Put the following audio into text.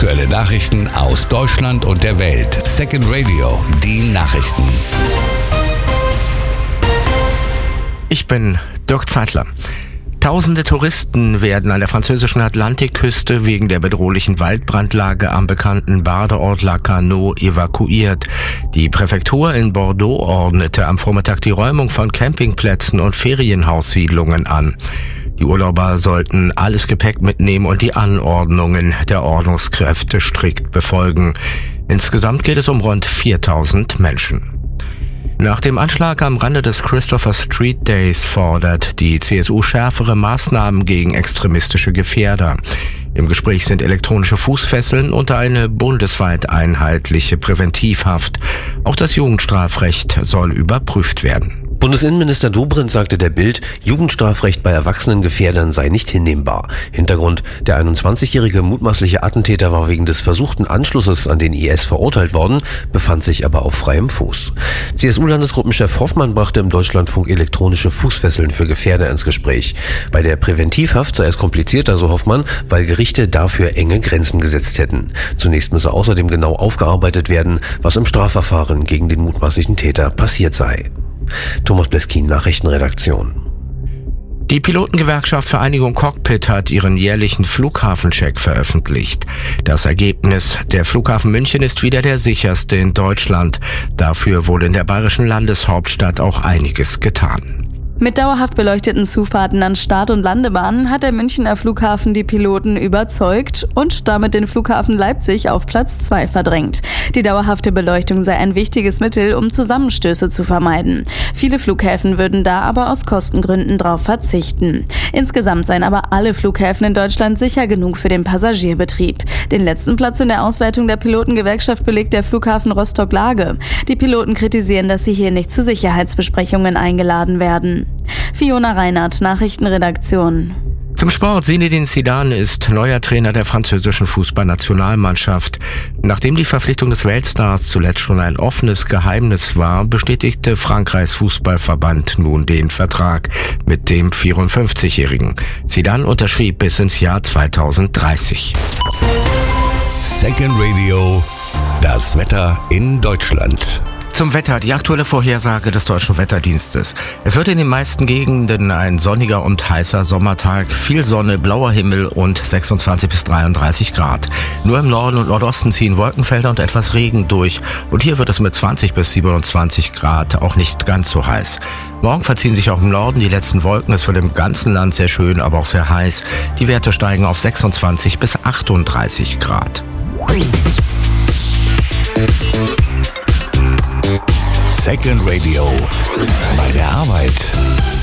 Aktuelle Nachrichten aus Deutschland und der Welt. Second Radio, die Nachrichten. Ich bin Dirk Zeitler. Tausende Touristen werden an der französischen Atlantikküste wegen der bedrohlichen Waldbrandlage am bekannten Badeort Lacanau evakuiert. Die Präfektur in Bordeaux ordnete am Vormittag die Räumung von Campingplätzen und Ferienhaussiedlungen an. Die Urlauber sollten alles Gepäck mitnehmen und die Anordnungen der Ordnungskräfte strikt befolgen. Insgesamt geht es um rund 4000 Menschen. Nach dem Anschlag am Rande des Christopher Street Days fordert die CSU schärfere Maßnahmen gegen extremistische Gefährder. Im Gespräch sind elektronische Fußfesseln und eine bundesweit einheitliche Präventivhaft. Auch das Jugendstrafrecht soll überprüft werden. Bundesinnenminister Dobrindt sagte der Bild, Jugendstrafrecht bei erwachsenen Gefährdern sei nicht hinnehmbar. Hintergrund: Der 21-jährige mutmaßliche Attentäter war wegen des versuchten Anschlusses an den IS verurteilt worden, befand sich aber auf freiem Fuß. CSU-Landesgruppenchef Hoffmann brachte im Deutschlandfunk elektronische Fußfesseln für Gefährder ins Gespräch. Bei der Präventivhaft sei es komplizierter, so Hoffmann, weil Gerichte dafür enge Grenzen gesetzt hätten. Zunächst müsse außerdem genau aufgearbeitet werden, was im Strafverfahren gegen den mutmaßlichen Täter passiert sei. Thomas Bleskin, Nachrichtenredaktion. Die Pilotengewerkschaft Vereinigung Cockpit hat ihren jährlichen Flughafencheck veröffentlicht. Das Ergebnis: Der Flughafen München ist wieder der sicherste in Deutschland. Dafür wurde in der bayerischen Landeshauptstadt auch einiges getan. Mit dauerhaft beleuchteten Zufahrten an Start- und Landebahnen hat der Münchner Flughafen die Piloten überzeugt und damit den Flughafen Leipzig auf Platz 2 verdrängt. Die dauerhafte Beleuchtung sei ein wichtiges Mittel, um Zusammenstöße zu vermeiden. Viele Flughäfen würden da aber aus Kostengründen drauf verzichten. Insgesamt seien aber alle Flughäfen in Deutschland sicher genug für den Passagierbetrieb. Den letzten Platz in der Auswertung der Pilotengewerkschaft belegt der Flughafen Rostock-Lage. Die Piloten kritisieren, dass sie hier nicht zu Sicherheitsbesprechungen eingeladen werden. Fiona Reinhardt, Nachrichtenredaktion. Zum Sport: Zinedine Zidane ist neuer Trainer der französischen Fußballnationalmannschaft. Nachdem die Verpflichtung des Weltstars zuletzt schon ein offenes Geheimnis war, bestätigte Frankreichs Fußballverband nun den Vertrag mit dem 54-Jährigen. Zidane unterschrieb bis ins Jahr 2030. Second Radio, das Wetter in Deutschland. Zum Wetter, die aktuelle Vorhersage des Deutschen Wetterdienstes. Es wird in den meisten Gegenden ein sonniger und heißer Sommertag, viel Sonne, blauer Himmel und 26 bis 33 Grad. Nur im Norden und Nordosten ziehen Wolkenfelder und etwas Regen durch. Und hier wird es mit 20 bis 27 Grad auch nicht ganz so heiß. Morgen verziehen sich auch im Norden die letzten Wolken. Es wird im ganzen Land sehr schön, aber auch sehr heiß. Die Werte steigen auf 26 bis 38 Grad. Second Radio, bei der Arbeit.